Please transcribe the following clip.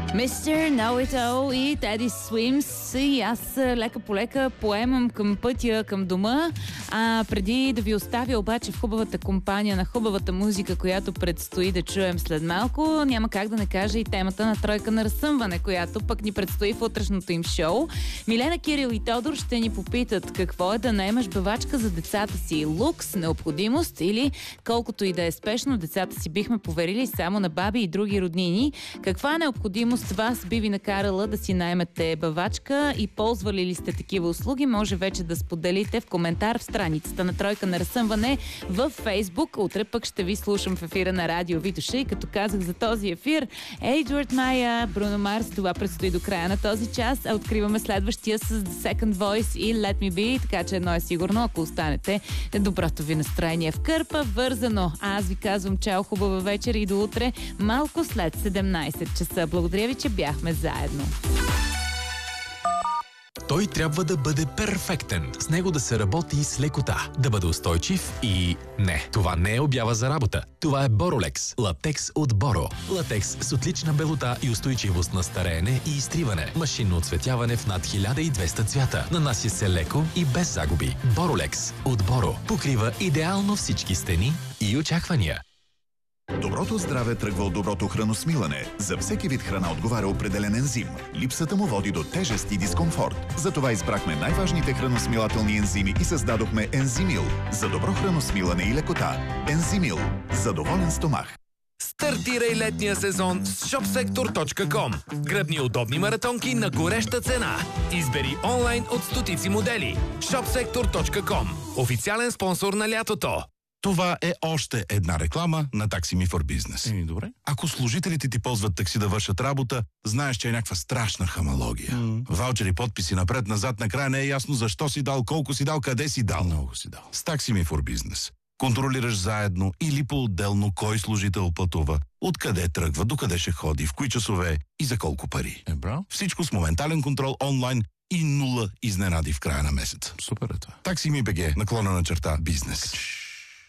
Mr. Know It All и Teddy Swims, и аз лека по лека поемам към пътя към дома. Преди да ви оставя обаче в хубавата компания на хубавата музика, която предстои да чуем след малко, няма как да не кажа и темата на тройка на разсъмване, която пък ни предстои в утрешното им шоу. Милена, Кирил и Тодор ще ни попитат какво е да наемаш бавачка за децата си. Лукс, необходимост или колкото и да е спешно, децата си бихме поверили само на баби и други роднини. Каква необходимост вас би ви накарала да си наемете бавачка и ползвали ли сте такива услуги? Може вече да споделите в коментар в страницата на Тройка на разсъмване в Фейсбук. Утре пък ще ви слушам в ефира на Радио Витоша и като казах за този ефир, Едуард Майя, Бруно Марс, това предстои до края на този час. Откриваме следващия с The Second Voice и Let Me Be, така че едно е сигурно, ако останете, доброто ви настроение в кърпа, вързано. Аз ви казвам чао, хубава вечер и до утре, малко след 17 часа. Благодаря ви, че бяхме заедно. Той трябва да бъде перфектен. С него да се работи с лекота. Да бъде устойчив и... Не, това не е обява за работа. Това е Borolex. Латекс от Боро. Латекс с отлична белота и устойчивост на стареене и изтриване. Машинно оцветяване в над 1200 цвята. Нанася се леко и без загуби. Borolex от Боро. Покрива идеално всички стени и очаквания. Доброто здраве тръгва от доброто храносмилане. За всеки вид храна отговаря определен ензим. Липсата му води до тежест и дискомфорт. Затова избрахме най-важните храносмилателни ензими и създадохме Ензимил за добро храносмилане и лекота. Ензимил за доволен стомах. Стартирай летния сезон с shopsektor.com. Гръбни удобни маратонки на гореща цена. Избери онлайн от стотици модели. shopsektor.com. Официален спонсор на лятото. Това е още една реклама на Taxi Me for Business. Добре. Ако служителите ти ползват такси да вършат работа, знаеш, че е някаква страшна хамалогия. Ваучери, подписи напред-назад, накрая не е ясно защо си дал, колко си дал, къде си дал. Много си дал. С Taxi Me for Business контролираш заедно или по-отделно кой служител пътува, откъде тръгва, докъде ще ходи, в кои часове и за колко пари. Браво. Всичко с моментален контрол онлайн и нула изненади в края на месеца. Супер е това. Taxi Me BG / бизнес.